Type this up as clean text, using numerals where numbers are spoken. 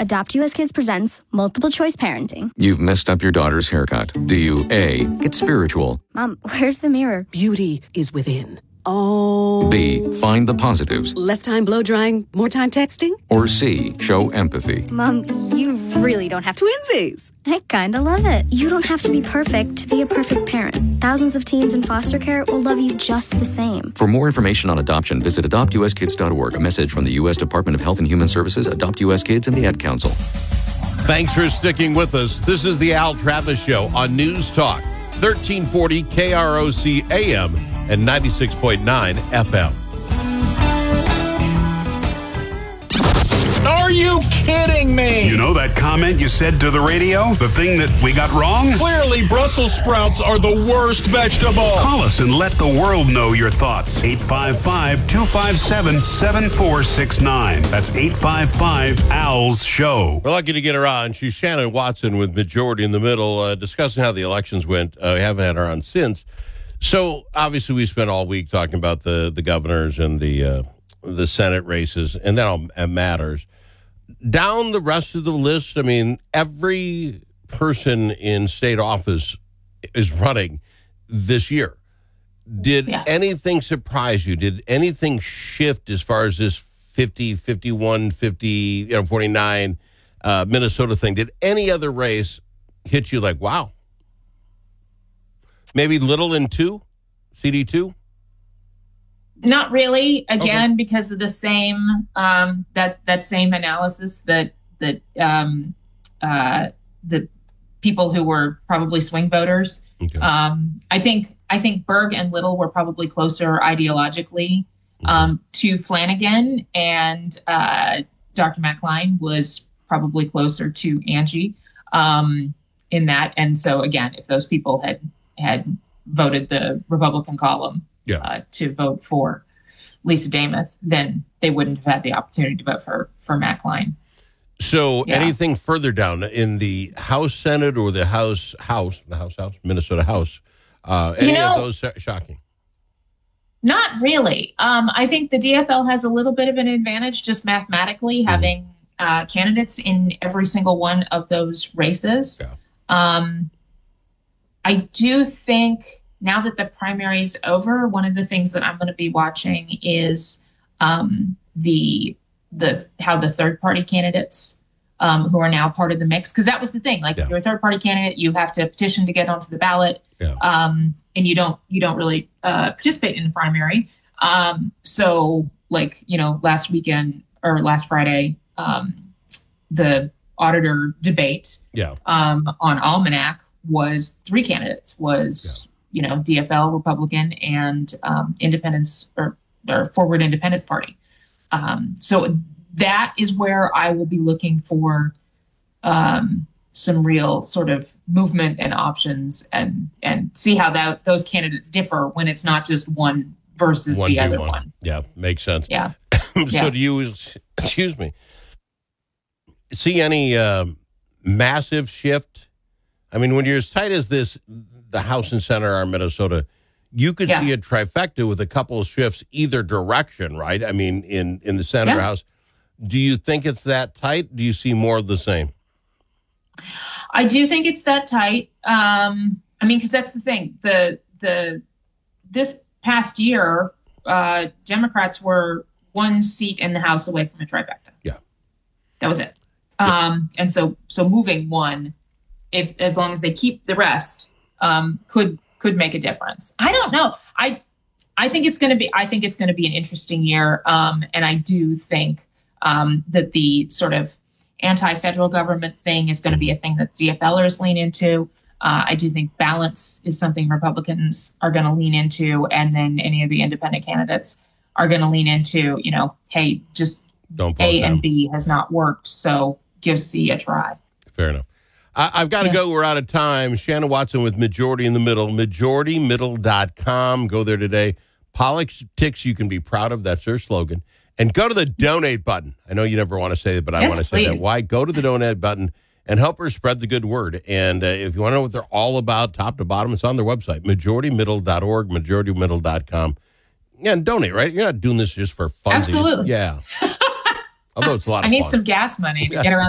Adopt US Kids presents multiple choice parenting. You've messed up your daughter's haircut. Do you A, get spiritual? Mom, where's the mirror? Beauty is within. Oh. B, find the positives? Less time blow drying, more time texting? Or C, show empathy? Mom, you really don't have to. Twinsies! I kinda love it. You don't have to be perfect to be a perfect parent. Thousands of teens in foster care will love you just the same. For more information on adoption, visit adoptuskids.org. A message from the U.S. Department of Health and Human Services, Adopt U.S. Kids, and the Ad Council. Thanks for sticking with us. This is the Al Travis Show on News Talk, 1340 KROC AM and 96.9 FM. Are you kidding me? You know that comment you said to the radio? The thing that we got wrong? Clearly, Brussels sprouts are the worst vegetable. Call us and let the world know your thoughts. 855-257-7469. That's 855-AL's show. We're lucky to get her on. She's Shannon Watson with Majority in the Middle, discussing how the elections went. We haven't had her on since. So, obviously, we spent all week talking about the governors and the Senate races, and that all matters. Down the rest of the list, I mean, every person in state office is running this year. Did anything surprise you? Did anything shift as far as this 50, 51, 50, 49 Minnesota thing? Did any other race hit you like, wow? Maybe Little in 2, CD2? Not really. Again, because of the same that same analysis that the people who were probably swing voters. Okay. I think Berg and Little were probably closer ideologically to Flanagan, and Dr. McCline was probably closer to Angie in that. And so again, if those people had voted the Republican column to vote for Lisa Damath, then they wouldn't have had the opportunity to vote for McCline. So anything further down in the House, Senate, or the House, Minnesota House, any of those shocking? Not really. I think the DFL has a little bit of an advantage just mathematically, having candidates in every single one of those races. Yeah. I do think now that the primary is over, one of the things that I'm going to be watching is how the third party candidates who are now part of the mix, because that was the thing. Like if you're a third party candidate, you have to petition to get onto the ballot, and you don't really participate in the primary. So like last weekend or last Friday, the auditor debate on Almanac was 3 candidates. DFL, Republican, and Independence or Forward Independence Party. So that is where I will be looking for some real sort of movement and options, and see how those candidates differ when it's not just one versus the other one. Yeah, makes sense. Yeah. So do you, see any massive shift? I mean, when you're as tight as this, the House and Senate are in Minnesota, you could see a trifecta with a couple of shifts either direction, right? I mean, in the Senate or House. Do you think it's that tight? Do you see more of the same? I do think it's that tight. Because that's the thing. This past year, Democrats were 1 seat in the House away from a trifecta. Yeah, that was it. And so moving one, as long as they keep the rest, could make a difference. I don't know. I think it's going to be an interesting year. And I do think that the sort of anti-federal government thing is going to be a thing that DFLers lean into. I do think balance is something Republicans are going to lean into, and then any of the independent candidates are going to lean into, hey, just don't A and B has not worked, so give C a try. Fair enough. I've got to go. We're out of time. Shannon Watson with Majority in the Middle, majoritymiddle.com. Go there today. Politics you can be proud of. That's their slogan. And go to the donate button. I know you never want to say it, but I want to say that. Why? Go to the donate button and help her spread the good word. And if you want to know what they're all about, top to bottom, it's on their website, majoritymiddle.org, majoritymiddle.com. Yeah, and donate, right? You're not doing this just for fun. Absolutely. Yeah. Although it's a lot of fun. I need some gas money to get around.